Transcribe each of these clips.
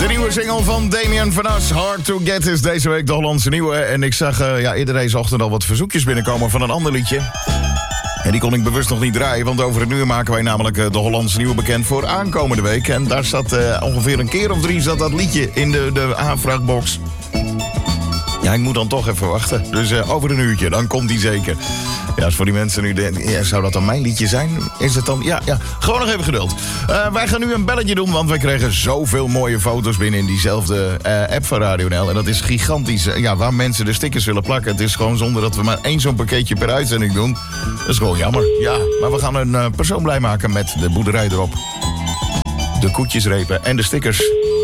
De nieuwe single van Damien van As, Hard to Get, is deze week de Hollandse nieuwe. En ik zag eerder deze ochtend al wat verzoekjes binnenkomen van een ander liedje. En die kon ik bewust nog niet draaien, want over een uur maken wij namelijk de Hollandse nieuwe bekend voor aankomende week. En daar zat ongeveer een keer of 3 zat dat liedje in de aanvraagbox. Ja, ik moet dan toch even wachten. Dus over een uurtje, dan komt die zeker. Ja, als voor die mensen nu denken, ja, zou dat dan mijn liedje zijn? Is het dan? Ja, gewoon nog even geduld. Wij gaan nu een belletje doen, want wij kregen zoveel mooie foto's binnen in diezelfde app van Radio NL. En dat is gigantisch. Ja, waar mensen de stickers willen plakken. Het is gewoon zonder dat we maar 1 zo'n pakketje per uitzending doen. Dat is gewoon jammer. Ja, maar we gaan een persoon blij maken met de boerderij erop. De koetjesrepen en de stickers.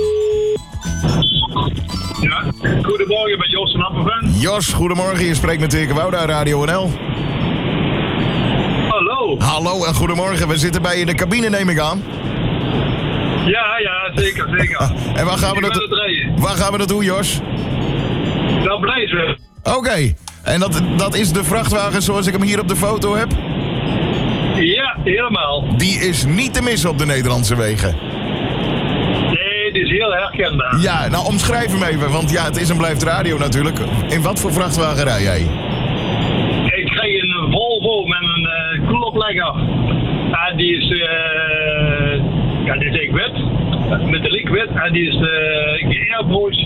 Ja, goedemorgen met Jos van Appenven. Jos, goedemorgen. Je spreekt met Dirk Wouda, Radio NL. Hallo. Hallo en goedemorgen. We zitten bij je in de cabine, neem ik aan. Ja, zeker. En waar gaan we dat doen, Jos? Dat blijft wel. Oké. En dat is de vrachtwagen zoals ik hem hier op de foto heb? Ja, helemaal. Die is niet te missen op de Nederlandse wegen. Nee, die is heel herkenbaar. Ja, nou omschrijf hem even, want ja, het is en blijft radio natuurlijk. In wat voor vrachtwagen rij jij? Ik krijg een Volvo met een koeloplegger. En die is, die is echt wit. Metalliek wit. En die is geairbrushed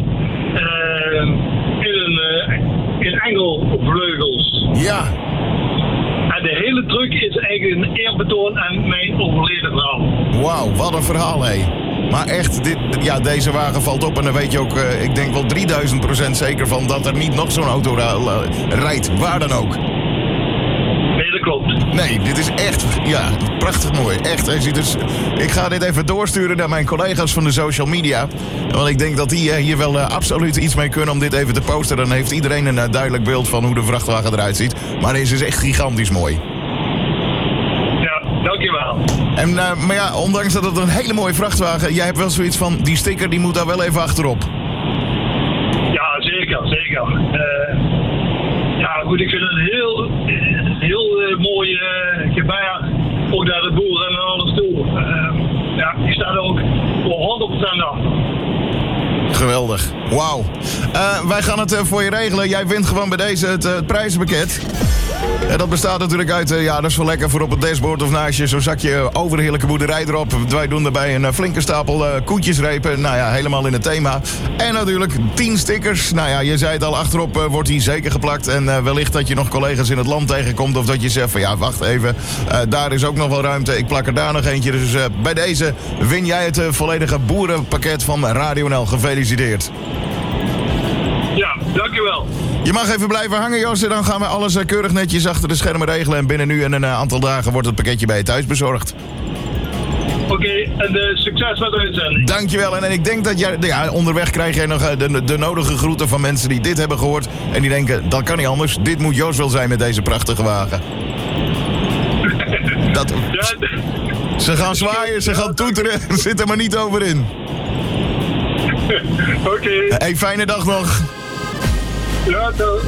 in engelvleugels. Ja. En de hele truck is eigenlijk een eerbetoon aan mijn overleden vrouw. Wauw, wat een verhaal, hé. Maar echt, deze wagen valt op en dan weet je ook, ik denk wel 3000% zeker van dat er niet nog zo'n auto rijdt, waar dan ook. Nee, dat klopt. Nee, dit is echt, prachtig mooi. Echt, dus, ik ga dit even doorsturen naar mijn collega's van de social media. Want ik denk dat die hier wel absoluut iets mee kunnen om dit even te posten. Dan heeft iedereen een duidelijk beeld van hoe de vrachtwagen eruit ziet. Maar deze is echt gigantisch mooi. Ja, dankjewel. En, maar ja, ondanks dat het een hele mooie vrachtwagen... jij hebt wel zoiets van, die sticker die moet daar wel even achterop. Ja, zeker. Goed, ik vind het een heel mooi gebaar. Ook naar de boeren en alles toe. Die staat er ook voor 100% af. Geweldig. Wauw. Wij gaan het voor je regelen. Jij wint gewoon bij deze het prijzenpakket. En dat bestaat natuurlijk uit, dat is wel lekker voor op het dashboard of naast je zo'n zakje overheerlijke boerderij erop. Wij doen daarbij een flinke stapel koetjesrepen. Nou ja, helemaal in het thema. En natuurlijk 10 stickers. Nou ja, je zei het al, achterop wordt die zeker geplakt. En wellicht dat je nog collega's in het land tegenkomt. Of dat je zegt van ja, wacht even. Daar is ook nog wel ruimte. Ik plak er daar nog eentje. Dus bij deze win jij het volledige boerenpakket van Radio NL. Gefeliciteerd. Ja, dankjewel. Je mag even blijven hangen, Jos. En dan gaan we alles keurig netjes achter de schermen regelen. En binnen nu en een aantal dagen wordt het pakketje bij je thuis bezorgd. Oké, en succes met de uitzending. Dankjewel. En ik denk dat jij, onderweg krijg jij nog de nodige groeten van mensen die dit hebben gehoord. En die denken, dat kan niet anders. Dit moet Jos wel zijn met deze prachtige wagen. Ze gaan zwaaien, ze gaan toeteren. Zit er maar niet over in. Oké. Hey, fijne dag nog. Ja,